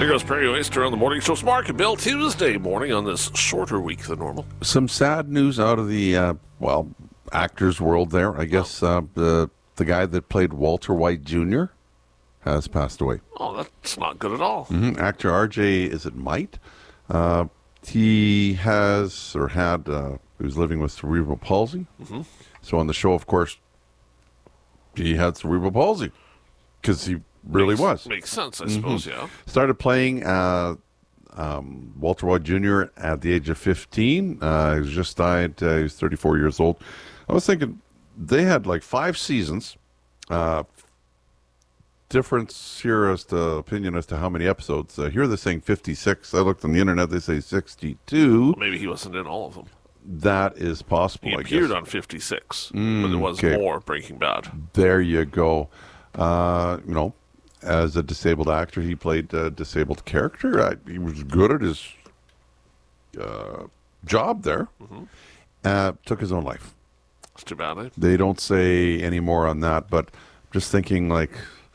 There goes Perry Oyster on the morning show. Mark and Bill, Tuesday morning on this shorter week than normal. Some sad news out of the, actors world there. I guess the guy that played Walter White Jr. has passed away. Oh, that's not good at all. Mm-hmm. Actor R.J., is it Might? He has, or had, he was living with cerebral palsy. Mm-hmm. So on the show, of course, he had cerebral palsy because he really was. Makes sense, I suppose, yeah. Started playing Walter White Jr. at the age of 15. He just died. He was 34 years old. I was thinking they had like 5 seasons. Difference here as to opinion as to how many episodes. Here they're saying 56. I looked on the internet. They say 62. Well, maybe he wasn't in all of them. That is possible, He I appeared guess. on 56, but there was more Breaking Bad. There you go. As a disabled actor, he played a disabled character. He was good at his job there. Mm-hmm. Took his own life. That's too bad, eh? They don't say any more on that, but just thinking like,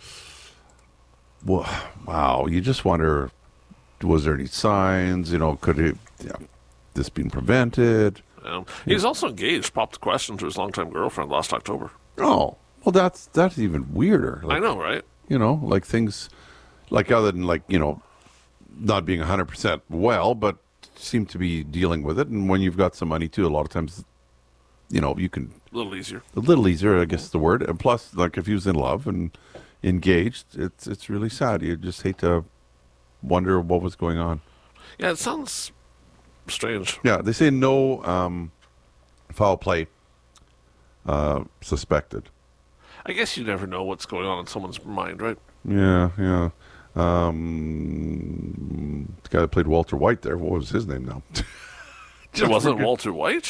wow, you just wonder, was there any signs? Could this been prevented? He's also engaged. Popped the question to his longtime girlfriend last October. Oh, well, that's even weirder. I know, right? Like things, like other than not being 100% well, but seem to be dealing with it. And when you've got some money too, a lot of times, you can A little easier. A little easier, I guess is the word. And plus, like if he was in love and engaged, it's really sad. You just hate to wonder what was going on. Yeah, it sounds strange. Yeah, they say no foul play suspected. I guess you never know what's going on in someone's mind, right? Yeah. The guy that played Walter White there, what was his name now? It wasn't Walter White?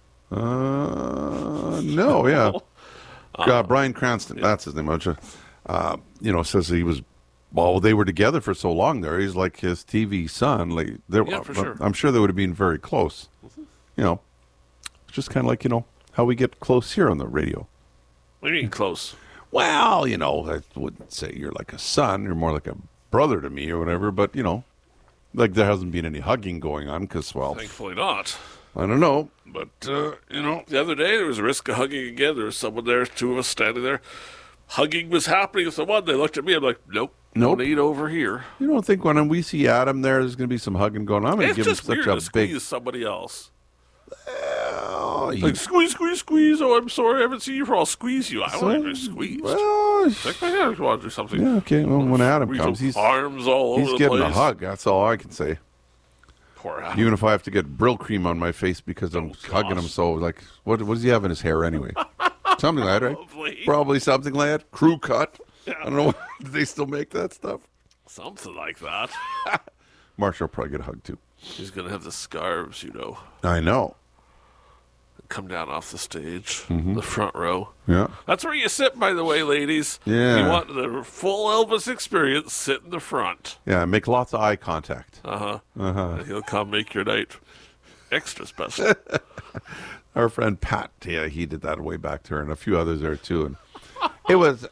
No, yeah. Bryan Cranston, that's his name. Says he was, they were together for so long there. He's like his TV son. For sure. I'm sure they would have been very close. Mm-hmm. It's just kind of like, how we get close here on the radio. What do you mean close? Well, I wouldn't say you're like a son. You're more like a brother to me or whatever. But, like there hasn't been any hugging going on because, thankfully not. I don't know. But, the other day there was a risk of hugging again. There was someone there, 2 of us standing there. Hugging was happening with someone. They looked at me. I'm like, nope. No need over here. You don't think when we see Adam there's going to be some hugging going on? It's just weird to squeeze somebody else. Like squeeze. Oh, I'm sorry, I haven't seen you for. I'll squeeze you. I don't even squeeze. Take my hand if you want to do something. Yeah, okay. Well, when Adam comes, he's arms all over the place. He's getting a hug. That's all I can say. Poor Adam. Even if I have to get Brill cream on my face because I'm hugging him so, like, what does he have in his hair anyway? Something like that, right? Probably something like that. Crew cut. Yeah. I don't know. Do they still make that stuff? Something like that. Marshall will probably get a hug, too. He's going to have the scarves, I know. Come down off the stage, the front row. Yeah. That's where you sit, by the way, ladies. Yeah. You want the full Elvis experience, sit in the front. Yeah, make lots of eye contact. And he'll come make your night extra special. Our friend Pat, he did that way back to her, and a few others there, too. And it was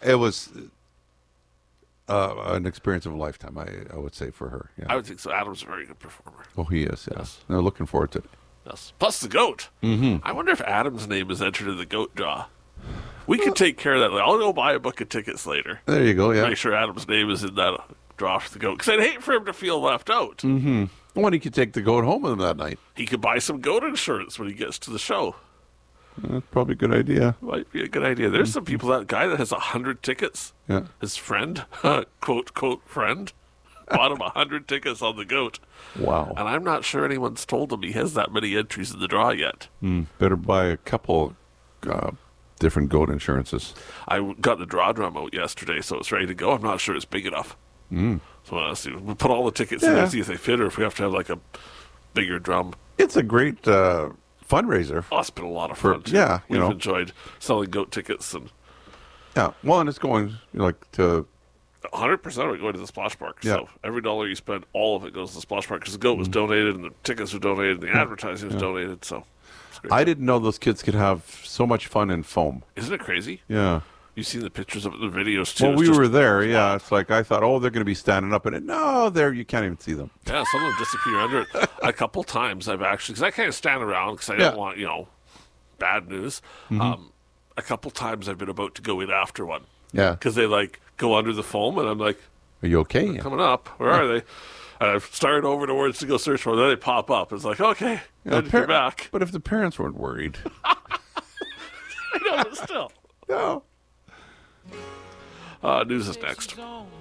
an experience of a lifetime, I would say, for her. Yeah. I would think so. Adam's a very good performer. Oh, he is, yes. I'm looking forward to it. Yes. Plus the goat. Mm-hmm. I wonder if Adam's name is entered in the goat draw. We could take care of that. I'll go buy a book of tickets later. There you go, yeah. Make sure Adam's name is in that draw for the goat. Because I'd hate for him to feel left out. Mm-hmm. Well, he could take the goat home with him that night. He could buy some goat insurance when he gets to the show. That's probably a good idea. Might be a good idea. There's some people, that guy that has 100 tickets, his friend, quote, friend, bought him 100 tickets on the goat. Wow. And I'm not sure anyone's told him he has that many entries in the draw yet. Better buy a couple different goat insurances. I got the draw drum out yesterday, so it's ready to go. I'm not sure it's big enough. So we'll put all the tickets in there, see if they fit, or if we have to have like a bigger drum. It's a great fundraiser. Oh, it's been a lot of fun. Yeah, we've enjoyed selling goat tickets. Yeah, well, and it's going to 100% of it going to the Splash Park. Yeah. So every dollar you spend, all of it goes to the Splash Park because the goat was donated and the tickets were donated and the advertising was donated. So I didn't know those kids could have so much fun in foam. Isn't it crazy? Yeah. You've seen the pictures of the videos too. Well, It's we just- were there. Yeah, it's like I thought, oh, they're going to be standing up in it. No, there you can't even see them. Yeah, some of them disappear under it. A couple times I've actually, because I can't stand around because I Yeah. don't want, bad news. A couple times I've been about to go in after one Yeah. because they like go under the foam, and I'm like, Are you okay? coming up. Where are they? And I've started over towards to go search for them. Then they pop up. It's like, okay, Yeah, good to be back. But if the parents weren't worried, I know, but still. no. News is next. Zone.